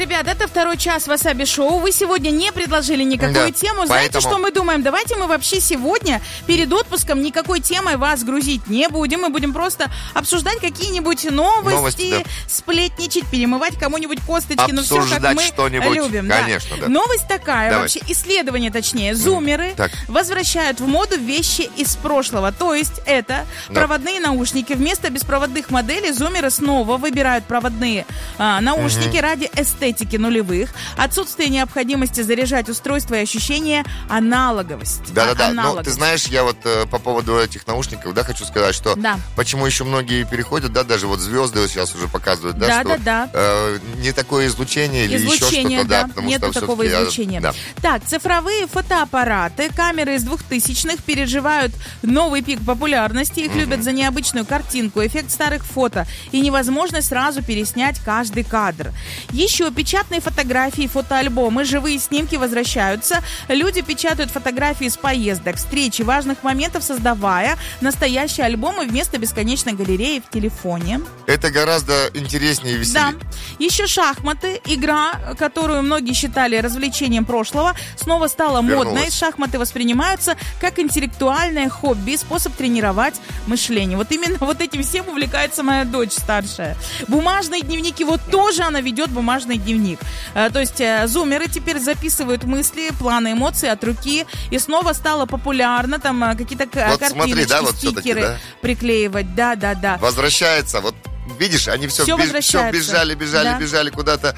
ребят, это второй час Васаби Шоу. Вы сегодня не предложили никакую тему. Знаете, что мы думаем? Давайте мы вообще сегодня перед отпуском никакой темой вас грузить не будем. Мы будем просто обсуждать какие-нибудь новости, сплетничать, перемывать кому-нибудь косточки. Ну, все как мы что-нибудь. Любим. Конечно, да. Новость такая, вообще исследование точнее. Зумеры возвращают в моду вещи из прошлого. То есть это проводные наушники. Вместо беспроводных моделей зумеры снова выбирают проводные наушники ради эстетики нулевых, отсутствие необходимости заряжать устройство и ощущение аналоговости. Да-да-да, ну, ты знаешь, я вот по поводу этих наушников, хочу сказать, что почему еще многие переходят, даже вот звезды сейчас уже показывают, что не такое излучение или еще что-то, потому нету что такого излучения. Так, цифровые фотоаппараты, камеры из 2000-х переживают новый пик популярности, их любят за необычную картинку, эффект старых фото и невозможность сразу переснять каждый кадр. Еще печатные фотографии, фотоальбомы, живые снимки возвращаются. Люди печатают фотографии с поездок, встреч и важных моментов, создавая настоящие альбомы вместо бесконечной галереи в телефоне. Это гораздо интереснее и веселее. Да. Еще шахматы, игра, которую многие считали развлечением прошлого, снова стала модной. Шахматы воспринимаются как интеллектуальное хобби, способ тренировать мышление. Вот именно вот этим всем увлекается моя дочь старшая. Бумажные дневники, вот тоже она ведет бумажный дневник. То есть зумеры теперь записывают мысли, планы, эмоции от руки. И снова стало популярно там какие-то картиночки, стикеры приклеивать. Да. Возвращается, вот видишь, они все бежали куда-то.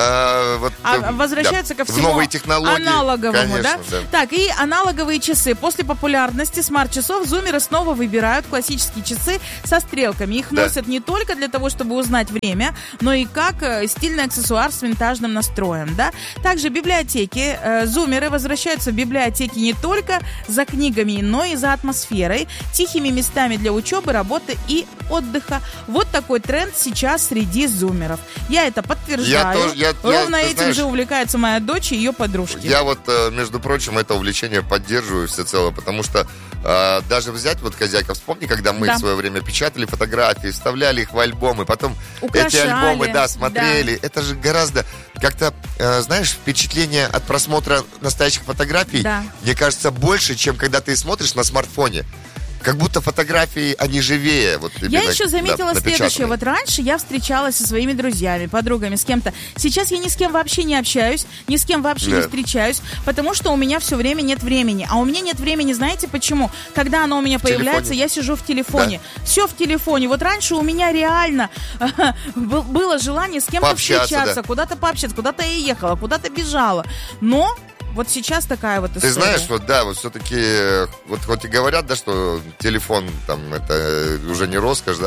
Возвращаются ко всему новые технологии, аналоговому, конечно, да? Так, и аналоговые часы. После популярности смарт-часов зумеры снова выбирают классические часы со стрелками. Их носят не только для того, чтобы узнать время, но и как стильный аксессуар с винтажным настроем, да? Также библиотеки. Зумеры возвращаются в библиотеки не только за книгами, но и за атмосферой, тихими местами для учебы, работы и отдыха. Вот такой тренд сейчас среди зумеров. Я это подтверждаю. Ровно этим же увлекается моя дочь и ее подружки. Я вот, между прочим, это увлечение поддерживаю всецело, потому что даже взять, вот, хозяйка, вспомни, когда мы в свое время печатали фотографии, вставляли их в альбомы, потом украшали, эти альбомы, смотрели. Это же гораздо как-то, знаешь, впечатление от просмотра настоящих фотографий, мне кажется, больше, чем когда ты смотришь на смартфоне. Как будто фотографии, они живее. Вот, я еще заметила следующее. Вот раньше я встречалась со своими друзьями, подругами, с кем-то. Сейчас я ни с кем вообще не общаюсь, ни с кем вообще не встречаюсь, потому что у меня все время нет времени. А у меня нет времени, знаете почему? Когда оно у меня появляется, я сижу в телефоне. Все в телефоне. Вот раньше у меня реально было желание с кем-то встречаться, куда-то пообщаться, куда-то я ехала, куда-то бежала. Но вот сейчас такая вот история. Ты знаешь, вот все-таки, вот хоть и говорят, что телефон, там, это уже не роскошь,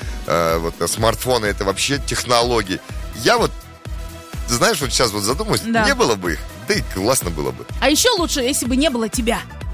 смартфоны, это вообще технологии. Я вот, знаешь, вот сейчас вот задумаюсь, не было бы их, да и классно было бы. А еще лучше, если бы не было тебя.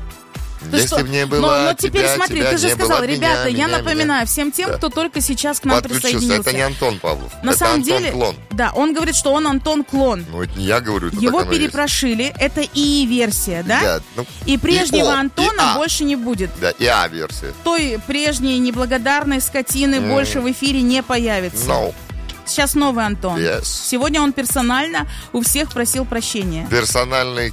Если бы не было но теперь смотри, ты же сказал, ребята, я напоминаю всем тем, кто только сейчас к нам присоединился. Это не Антон Павлов, на это самом Антон деле, Клон. Да, он говорит, что он Антон Клон. Ну, это не я говорю, это его перепрошили, это ИИ-версия, да? И прежнего Антона больше не будет. Да, и А-версия. Той прежней неблагодарной скотины больше в эфире не появится. Сейчас новый Антон. Сегодня он персонально у всех просил прощения. Персональный...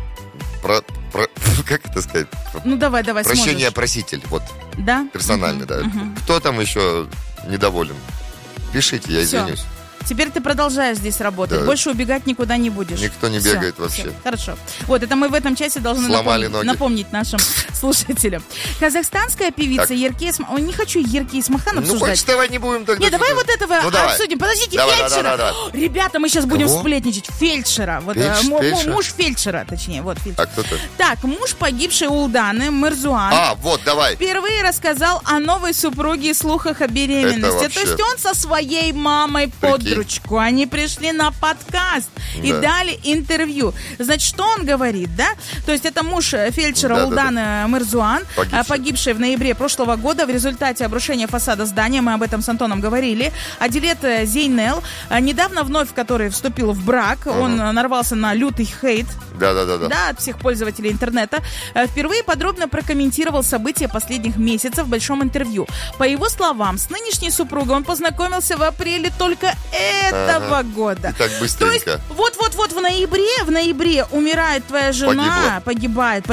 Как это сказать? Ну, давай, прощение сможешь. Проситель, вот. Да? Персональный, да. Кто там еще недоволен? Пишите, я извинюсь. Теперь ты продолжаешь здесь работать. Да. Больше убегать никуда не будешь. Никто не бегает вообще. Все. Хорошо. Вот, это мы в этом часе должны напомнить нашим слушателям. Казахстанская певица Ерке Исмахан... Не хочу Ерке Исмахан обсуждать. Ну, хочешь, давай не будем тогда. Нет, давай вот этого обсудим. Подождите, фельдшера. Да. Ребята, мы сейчас будем сплетничать. Фельдшера. Вот, муж фельдшера, точнее. Вот, фельдшер. А кто-то? Так, муж погибшей Улданы, Мирзуан. Вот, давай. Впервые рассказал о новой супруге и слухах о беременности. То есть он со своей мамой под ручку. Они пришли на подкаст и дали интервью. Значит, что он говорит, да? То есть это муж фельдшера Улданы Мирзуан, погибший в ноябре прошлого года в результате обрушения фасада здания. Мы об этом с Антоном говорили. Адилет Зейнел, недавно вновь который вступил в брак, он нарвался на лютый хейт. Да, от всех пользователей интернета. Впервые подробно прокомментировал события последних месяцев в большом интервью. По его словам, с нынешней супругой он познакомился в апреле только этого года. И так быстренько. То есть, вот в ноябре умирает твоя жена, погибает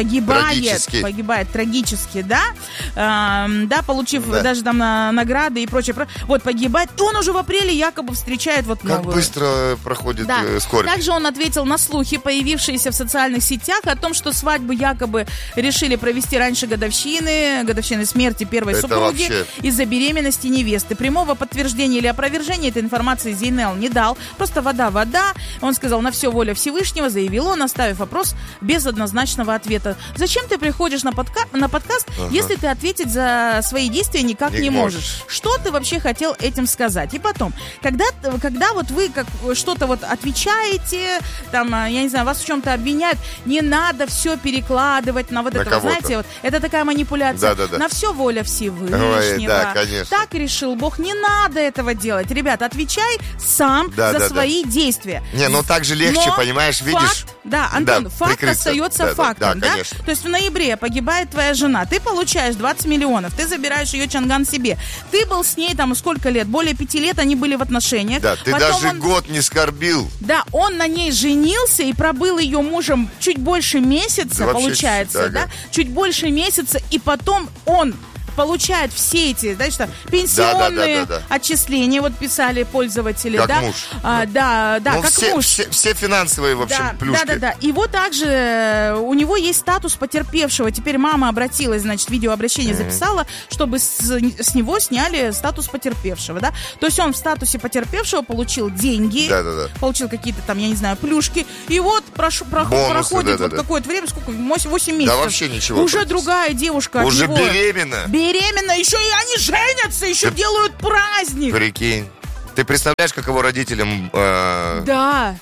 трагически, да, получив даже там награды и прочее. Вот погибает, и он уже в апреле якобы встречает вот новую. Как быстро проходит скорбь. Также он ответил на слухи, появившиеся в социальных сетях, о том, что свадьбу якобы решили провести раньше годовщины смерти первой супруги из-за беременности невесты. Прямого подтверждения или опровержения этой информации Зейнел не дал. Просто вода. Он сказал, на все воля Всевышнего, заявил он, оставив вопрос без однозначного ответа. Зачем ты приходишь на подкаст, если ты ответить за свои действия никак не можешь? Что ты вообще хотел этим сказать? И потом, когда вот вы что-то вот отвечаете, там, я не знаю, вас в чем-то обвиняют, не надо все перекладывать на вот это, вы знаете, вот, это такая манипуляция. Да. На все воля Всевышнего. Конечно. Так решил Бог, не надо этого делать. Ребята, отвечай сам за свои действия. Не, ну так же легче, понимаешь, видишь? Антон, факт остается фактом, да? Конечно. То есть в ноябре погибает твоя жена, ты получаешь 20 миллионов, ты забираешь ее чанган себе. Ты был с ней там сколько лет? Более 5 лет они были в отношениях. Да, ты даже год не скорбил. Да, он на ней женился и пробыл ее мужем чуть больше месяца, получается, да? Чуть больше месяца, и потом он получает все эти, знаешь, что, пенсионные отчисления, вот писали пользователи, как муж. Как муж. Все финансовые, в общем, плюшки. Да. И вот также у него есть статус потерпевшего. Теперь мама обратилась, значит, видеообращение записала, чтобы с него сняли статус потерпевшего, да. То есть он в статусе потерпевшего получил деньги, получил какие-то там, я не знаю, плюшки, и вот проходит вот какое-то время, сколько, 8 месяцев. Да вообще ничего. Уже другая девушка уже от него беременна, еще и они женятся, еще делают праздник. Прикинь. Ты представляешь, каково родителям... Да.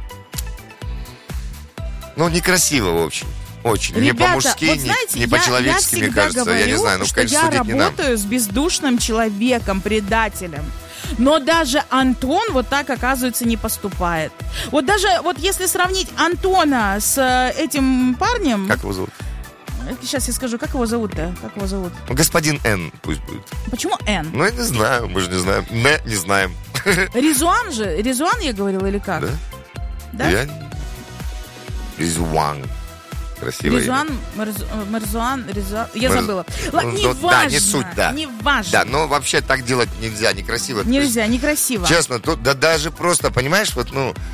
Ну, некрасиво, в общем. Очень. Ребята, не по-мужски, вот знаете, не по-человечески, мне кажется. Говорю, я не знаю, что я работаю с бездушным человеком, предателем. Но даже Антон вот так, оказывается, не поступает. Вот даже, вот если сравнить Антона с этим парнем... Как его зовут? Сейчас я скажу, как его зовут-то? Господин Н пусть будет. Почему Н? Ну, я не знаю, мы же не знаем. Не знаем. Резуан же? Резуан я говорила или как? Да? Резуан. Красивое Резуан, Мерзуан, я забыла. Не важно. Да, не суть, да. Не важно. Да, но вообще так делать нельзя, некрасиво. Нельзя, некрасиво. Честно, тут даже просто, понимаешь, вот,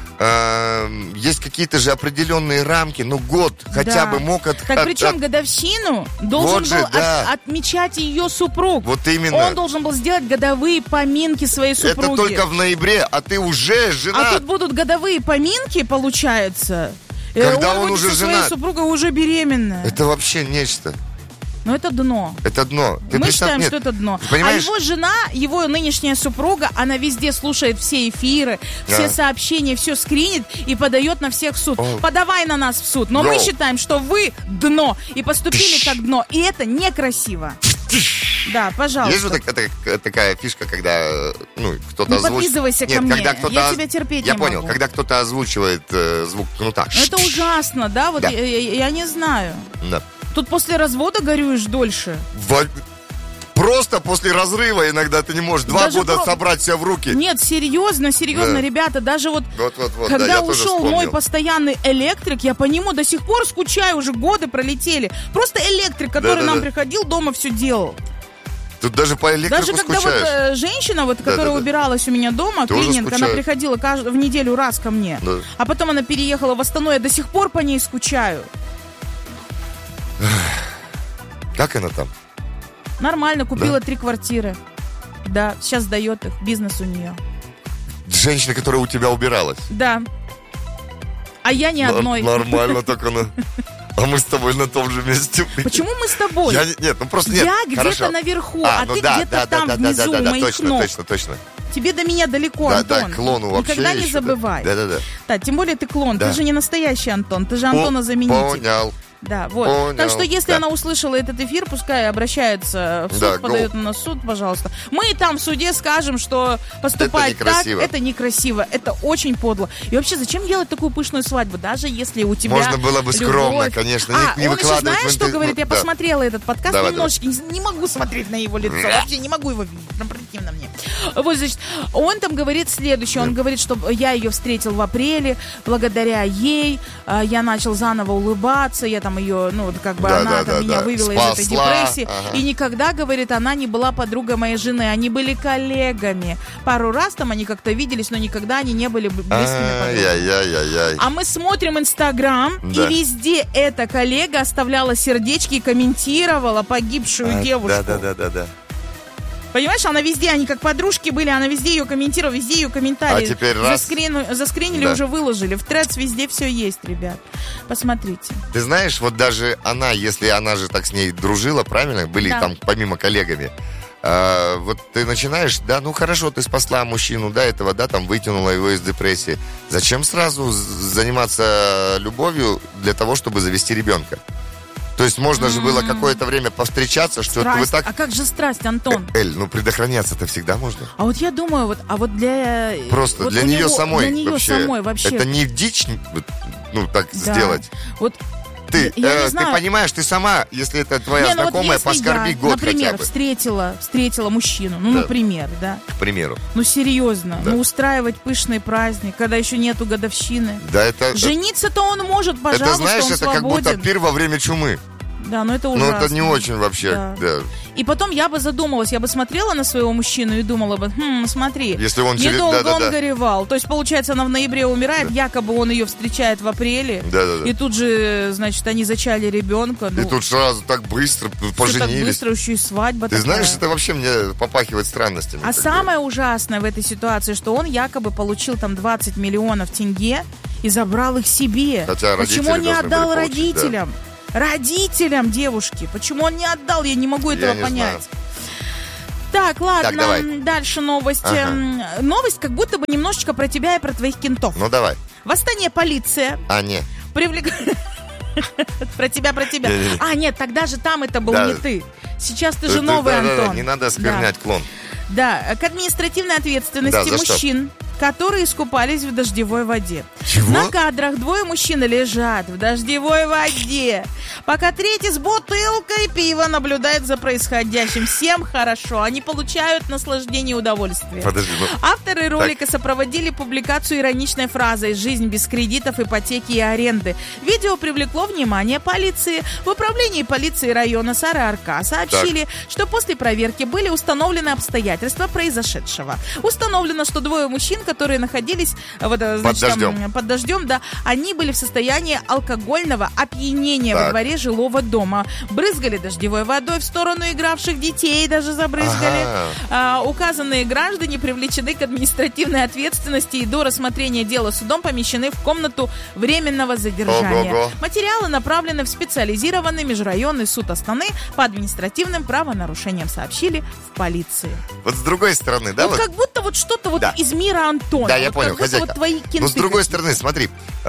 есть какие-то же определенные рамки, год хотя бы мог Так причем годовщину должен был отмечать ее супруг. Вот именно. Он должен был сделать годовые поминки своей супруги. Это только в ноябре, а ты уже женат. А тут будут годовые поминки, получается. Когда он уже женат. Своей супругой уже беременная. Это вообще нечто. Но это дно. Это дно. Мы считаем, что это дно. А его жена, его нынешняя супруга, она везде слушает все эфиры, все сообщения, все скринит и подает на всех в суд. Подавай на нас в суд. Но мы считаем, что вы дно. И поступили как дно. И это некрасиво. Да, пожалуйста. Есть же такая фишка, когда кто-то озвучивает... подлизывайся ко мне, я тебя терпеть не могу. Я понял, когда кто-то озвучивает звук кнута. Это ужасно, да? Вот я не знаю. Да. Тут после развода горюешь дольше. Просто после разрыва иногда ты не можешь 2 года собрать себя в руки. Нет, серьезно, ребята, даже вот когда ушел мой постоянный электрик, я по нему до сих пор скучаю, уже годы пролетели. Просто электрик, который нам приходил, дома все делал. Тут даже по электрику скучаешь. Даже когда вот женщина, которая убиралась у меня дома, клиентка, она приходила в неделю раз ко мне. Да. А потом она переехала в Астану, я до сих пор по ней скучаю. Как она там? Нормально, купила 3 квартиры. Да, сейчас сдает их, бизнес у нее. Женщина, которая у тебя убиралась? Да. А я не одной. Нормально так она. А мы с тобой на том же месте. Почему мы с тобой? Нет, просто нет. Я где-то наверху, а ты где-то там внизу, у моих ног. Точно. Тебе до меня далеко, Антон. Да, клону вообще. Никогда не забывай. Да. Тем более ты клон, ты же не настоящий Антон, ты же Антона-заменитель. Понял. Да, вот. Понял. Так что, если она услышала этот эфир, пускай обращается в суд, подает на нас суд, пожалуйста. Мы там в суде скажем, что поступать так, это некрасиво, это очень подло. И вообще, зачем делать такую пышную свадьбу, даже если у тебя можно было бы скромно, конечно, не он выкладывать. Еще знаешь, что говорит? Я посмотрела этот подкаст немножечко, не могу смотреть на его лицо, вообще не могу его видеть, прям противно мне. Вот, значит, он там говорит следующее. Он говорит, что я ее встретил в апреле, благодаря ей я начал заново улыбаться, я там ее, она меня вывела из этой депрессии. И никогда, говорит, она не была подругой моей жены. Они были коллегами. Пару раз там они как-то виделись, но никогда они не были близкими подругами. А мы смотрим Инстаграм, и везде эта коллега оставляла сердечки и комментировала погибшую девушку. Да. Понимаешь, она везде, они как подружки были, она везде ее комментировала, везде ее комментарии. А теперь заскринили, уже выложили. В Threads везде все есть, ребят. Посмотрите. Ты знаешь, вот даже она, если она же так с ней дружила, правильно? Были там помимо коллегами. Вот ты начинаешь, хорошо, ты спасла мужчину, этого, там вытянула его из депрессии. Зачем сразу заниматься любовью для того, чтобы завести ребенка? То есть можно же было какое-то время повстречаться, что страсть. Вы так... А как же страсть, Антон? Эль, предохраняться-то всегда можно. А вот я думаю, для... Просто вот для нее самой. Для нее самой вообще. Это не дичь, сделать. Вот... Ты понимаешь, ты сама, если это твоя знакомая, поскорби год например, хотя бы. встретила мужчину, например, К примеру. Серьезно, устраивать пышный праздник, когда еще нету годовщины. Жениться-то он может, пожалуйста, это, знаешь, он это свободен. Как будто пир во время чумы. Да, но это ужасно. Это не очень вообще, И потом я бы задумалась, я бы смотрела на своего мужчину и думала бы, смотри, если он недолго он горевал. То есть, получается, она в ноябре умирает, якобы он ее встречает в апреле. И тут же, значит, они зачали ребенка. И тут сразу так быстро поженились. Так быстро, еще и свадьба Ты такая. знаешь, это вообще мне попахивает странностями. А самое ужасное в этой ситуации, что он якобы получил там 20 миллионов тенге и забрал их себе. Хотя почему он не отдал родителям? Родителям девушки. Почему он не отдал? Я не могу этого понять. Так, ладно, дальше новость. Новость как будто бы немножечко про тебя и про твоих кентов. Ну, давай. В Астане полиция... нет. Про тебя. Нет, тогда же там это был не ты. Сейчас ты же новый, Антон. Не надо осквернять клон. Да, к административной ответственности мужчин, которые искупались в дождевой воде. Чего? На кадрах двое мужчин лежат в дождевой воде, пока третий с бутылкой пива наблюдает за происходящим. Всем хорошо, они получают наслаждение и удовольствие. Подожди, Авторы ролика сопроводили публикацию ироничной фразой «Жизнь без кредитов, ипотеки и аренды». Видео привлекло внимание полиции. В управлении полиции района Сары-Арка сообщили, что после проверки были установлены обстоятельства произошедшего. Установлено, что двое мужчин, которые находились под дождем, они были в состоянии алкогольного опьянения во дворе жилого дома. Брызгали дождевой водой в сторону игравших детей, даже забрызгали. Указанные граждане привлечены к административной ответственности и до рассмотрения дела судом помещены в комнату временного задержания. Материалы направлены в специализированный межрайонный суд Астаны по административным правонарушениям, сообщили в полиции. Вот с другой стороны, как будто что-то из мира Антона. Да, я понял, хозяйка. Но с другой стороны, смотри,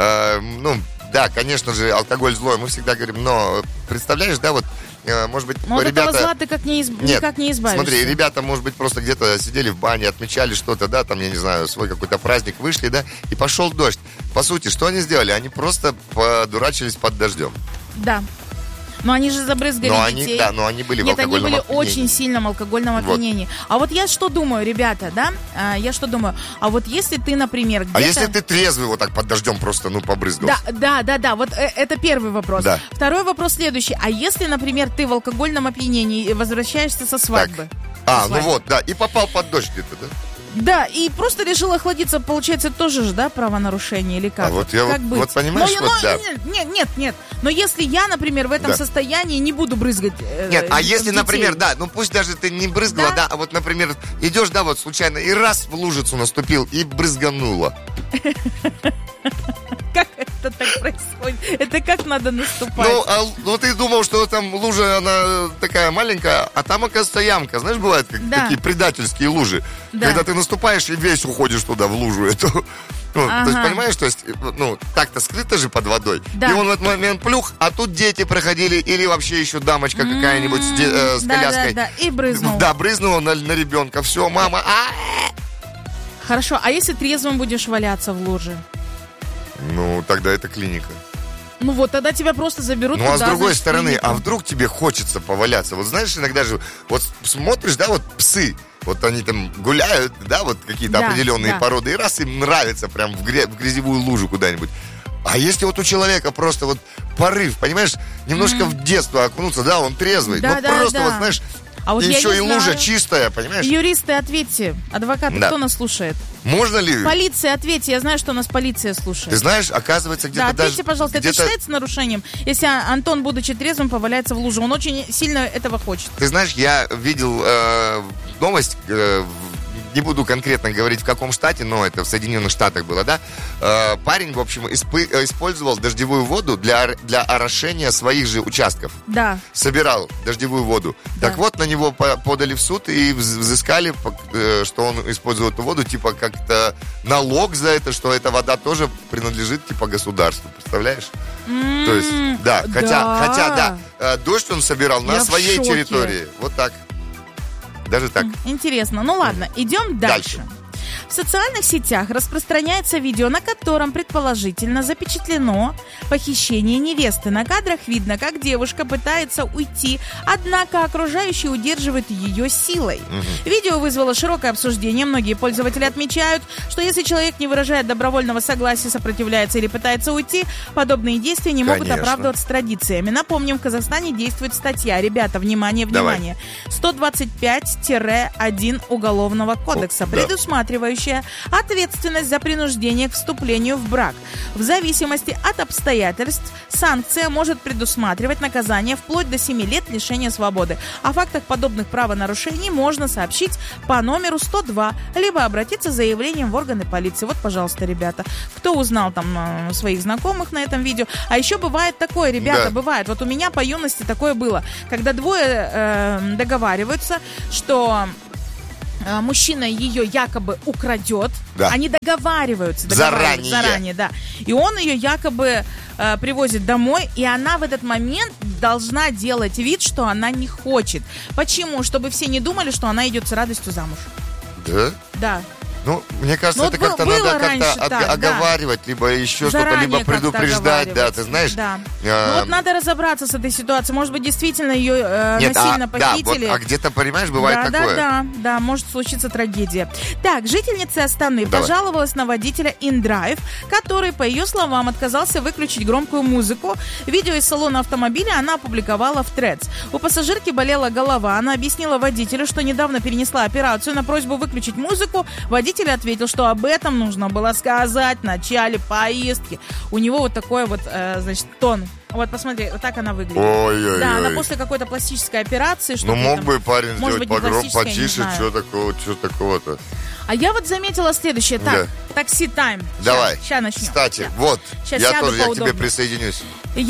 конечно же, алкоголь злой, мы всегда говорим, но представляешь, может быть, но ребята... от этого зла ты никак не избавишься. Смотри, ребята, может быть, просто где-то сидели в бане, отмечали что-то, там, я не знаю, свой какой-то праздник, вышли, и пошел дождь. По сути, что они сделали? Они просто подурачились под дождем. Да. Но они же забрызгали детей. Но они были в алкогольном опьянении. Они были очень сильном алкогольном опьянении. А вот я что думаю, ребята, а вот если ты, например, где-то... А если ты трезвый вот так под дождем просто, побрызгал? Да, вот это первый вопрос. Да. Второй вопрос следующий. А если, например, ты в алкогольном опьянении возвращаешься со свадьбы? И попал под дождь где-то, да? Да, и просто решил охладиться, получается, тоже же, правонарушение или как? Вот понимаешь, Нет. Но если я, например, в этом состоянии не буду брызгать... Нет, а если, например, пусть даже ты не брызгала, а вот, например, идешь, случайно, и раз в лужицу наступил, и брызгануло. Как это так происходит? Это как надо наступать? Ты думал, что там лужа, она такая маленькая, а там, оказывается, ямка. Знаешь, бывают такие предательские лужи. Когда ты наступаешь и весь уходишь туда, в лужу эту. То есть, понимаешь, так-то скрыто же под водой. И он в этот момент плюх, а тут дети проходили, или вообще еще дамочка какая-нибудь с коляской. Да, и брызнул. Да, брызнула на ребенка. Все, мама. Хорошо, а если трезвым будешь валяться в луже? Тогда это клиника. Тогда тебя просто заберут туда. А с другой стороны, а вдруг тебе хочется поваляться? Вот знаешь, иногда же, смотришь, да, вот псы, вот они там гуляют, да, вот какие-то определенные породы, и раз им нравится прям в грязевую лужу куда-нибудь. А если вот у человека просто вот порыв, понимаешь, немножко в детство окунуться, да, он трезвый, просто вот, знаешь, а вот еще и лужа чистая, понимаешь? Юристы, ответьте, адвокаты, кто нас слушает? Можно ли? Полиция, ответьте, я знаю, что нас полиция слушает. Ты знаешь, оказывается, где-то даже... Да, ответьте, пожалуйста, это считается нарушением, если Антон, будучи трезвым, поваляется в лужу? Он очень сильно этого хочет. Ты знаешь, я видел новость, не буду конкретно говорить, в каком штате, но это в Соединенных Штатах было, да? Парень, в общем, использовал дождевую воду для орошения своих же участков. Да. Собирал дождевую воду. Да. Так вот, на него подали в суд и взыскали, что он использует эту воду, типа, как-то налог за это, что эта вода тоже принадлежит, типа, государству. Представляешь? То есть, да. Хотя, дождь он собирал на своей территории. Вот так. Даже так. Интересно. Ну ладно, идем дальше. В социальных сетях распространяется видео, на котором предположительно запечатлено похищение невесты. На кадрах видно, как девушка пытается уйти, однако окружающие удерживают ее силой. Видео вызвало широкое обсуждение. Многие пользователи отмечают, что если человек не выражает добровольного согласия, сопротивляется или пытается уйти, подобные действия не могут оправдываться традициями. Напомним, в Казахстане действует статья, ребята, внимание, 125-1 Уголовного кодекса, предусматривающая ответственность за принуждение к вступлению в брак. В зависимости от обстоятельств санкция может предусматривать наказание вплоть до 7 лет лишения свободы. О фактах подобных правонарушений можно сообщить по номеру 102, либо обратиться с заявлением в органы полиции. Вот, пожалуйста, ребята, кто узнал там своих знакомых на этом видео. А еще бывает такое, ребята, бывает. Вот у меня по юности такое было, когда двое договариваются, что мужчина ее якобы украдет. Да. Они договариваются заранее, да. И он ее якобы привозит домой, и она в этот момент должна делать вид, что она не хочет. Почему? Чтобы все не думали, что она идет с радостью замуж. Да? Да. Ну, мне кажется, это как-то надо как-то оговаривать, либо еще что-то, либо предупреждать, да, ты знаешь. Да. Ну вот надо разобраться с этой ситуацией. Может быть, действительно ее насильно похитили. А где-то, понимаешь, бывает такое. Да, может случиться трагедия. Так, жительница Астаны пожаловалась на водителя InDrive, который, по ее словам, отказался выключить громкую музыку. Видео из салона автомобиля она опубликовала в Threads. У пассажирки болела голова. Она объяснила водителю, что недавно перенесла операцию. На просьбу выключить музыку водитель ответил, что об этом нужно было сказать в начале поездки. У него вот такой вот, значит, тон. Вот, посмотри, вот так она выглядит. Ой-ой-ой. Да, она после какой-то пластической операции. Ну, мог бы парень сделать погром, потише, что такого-то. А я вот заметила следующее. Так, такси-тайм. Давай. Сейчас начнем. Кстати, вот, я тоже, я к тебе присоединюсь.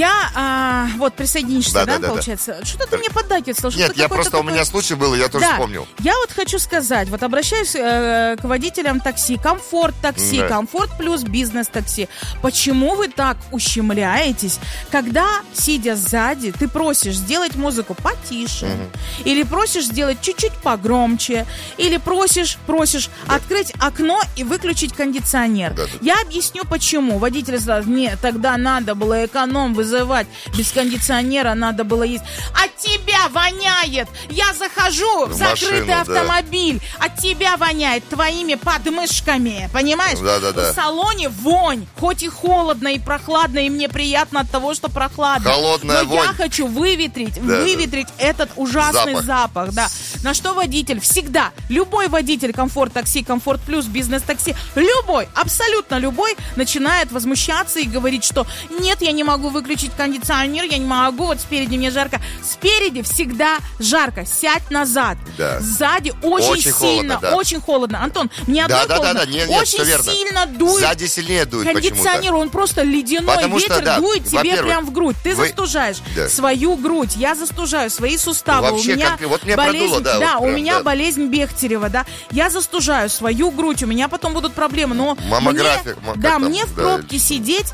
Вот, присоединишься, да, получается? Да. Что ты мне поддакиваешь? Нет, я просто, у меня случай был, и я тоже вспомнил. Я вот хочу сказать, вот обращаюсь к водителям такси, комфорт такси, комфорт плюс бизнес такси. Почему вы так ущемляетесь, когда, сидя сзади, ты просишь сделать музыку потише, или просишь сделать чуть-чуть погромче, или просишь открыть окно и выключить кондиционер. Я объясню, почему. Водитель сказал, нет, тогда надо было эконом вызывать, без кондиционера надо было есть. От тебя воняет! Я захожу в закрытый автомобиль, от тебя воняет твоими подмышками, понимаешь? В салоне вонь, хоть и холодно, и прохладно, и мне приятно от того, что прохладно. Холодная вонь. Я хочу выветрить этот ужасный запах. Да. На что водитель всегда, любой водитель комфорт-такси, комфорт плюс, бизнес-такси, любой, абсолютно любой, начинает возмущаться и говорить, что нет, я не могу выключить кондиционер, я не могу, вот спереди мне жарко. Спереди всегда жарко, сядь назад. Да. Сзади очень холодно. Антон, мне одно холодно. Очень сильно дует. Сзади сильнее дует кондиционер, он просто ледяной ветер дует тебе прям в грудь. Ты застужаешь свою грудь, я застужаю свои суставы. Вообще, у меня болезнь, у меня болезнь Бехтерева, да. Я застужаю свою грудь, у меня потом будут проблемы, но мне в пробке сидеть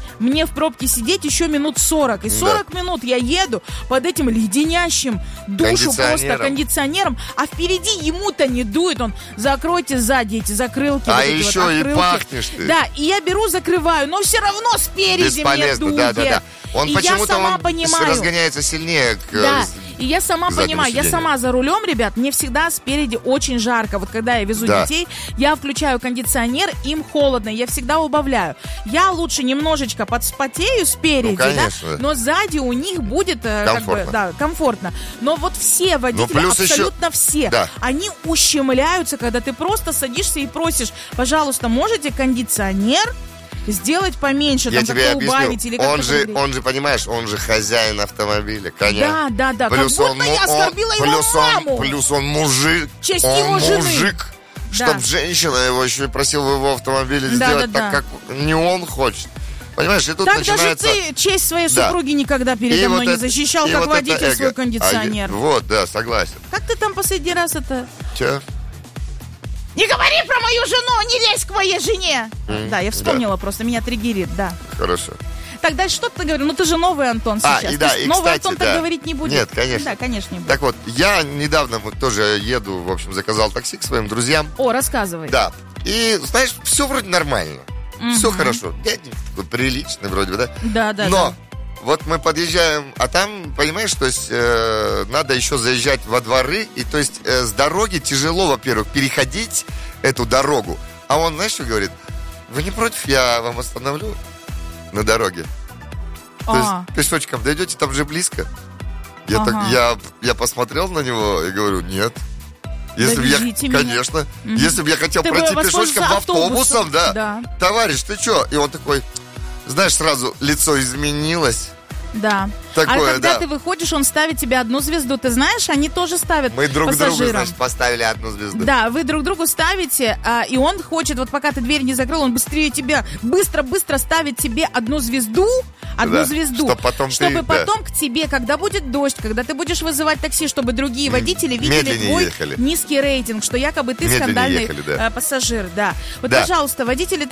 еще минут 40. И 40 минут я еду под этим леденящим душу просто кондиционером, а впереди ему-то не дует. Он, закройте сзади эти закрылки. А еще вот и пахнешь ты. Да, и я беру, закрываю, но все равно спереди мне дует. Он почему-то разгоняется сильнее. И я сама понимаю, я сама за рулем, ребят, мне всегда спереди очень жарко. Вот когда я везу детей, я включаю кондиционер, им холодно, я всегда убавляю. Я лучше немножечко подспотею спереди, но сзади у них будет комфортно. Но вот все водители, абсолютно все, они ущемляются, когда ты просто садишься и просишь, пожалуйста, можете кондиционер сделать поменьше, там как-то убавить или как-то. Он же, понимаешь, он же хозяин автомобиля, конечно. Да. Плюс как будто я оскорбила его маму. Плюс он мужик. Честь его жены. Мужик. Чтоб женщина его еще и просила в его автомобиле сделать так, как не он хочет. Понимаешь, и тут так начинается... даже ты честь своей супруги никогда передо мной не защищал, как водитель свой кондиционер. Согласен. Как ты там последний раз это... Че? Не говори про мою жену, не лезь к моей жене. Да, я вспомнила просто, меня триггерит, да. Хорошо. Так, дальше что ты говоришь? Ну, ты же новый Антон сейчас. Новый Антон так говорить не будет. Нет, конечно. Да, конечно, не будет. Так вот, я недавно тоже еду, в общем, заказал такси к своим друзьям. О, рассказывай. Да. И, знаешь, все вроде нормально. Все хорошо. Дядя такой приличный вроде бы, да? Да. Но вот мы подъезжаем, а там, понимаешь, то есть надо еще заезжать во дворы. И то есть с дороги тяжело, во-первых, переходить эту дорогу. А он, знаешь, что говорит? Вы не против, я вам остановлю на дороге? То есть пешочком дойдете, там же близко. Я посмотрел на него и говорю, нет. Если бы я, конечно, если бы я хотел пройти пешочком автобусом, товарищ, ты что? И он такой, знаешь, сразу лицо изменилось. Да. Такое, а когда ты выходишь, он ставит тебе одну звезду. Ты знаешь, они тоже ставят Мы друг пассажирам. другу, значит, поставили одну звезду. Да, вы друг другу ставите, и он хочет, вот пока ты дверь не закрыл, он быстрее тебя, быстро ставит тебе одну звезду, чтобы потом к тебе, когда будет дождь, когда ты будешь вызывать такси, чтобы другие водители видели твой низкий рейтинг, что якобы ты скандальный пассажир. Да. Вот, пожалуйста, водители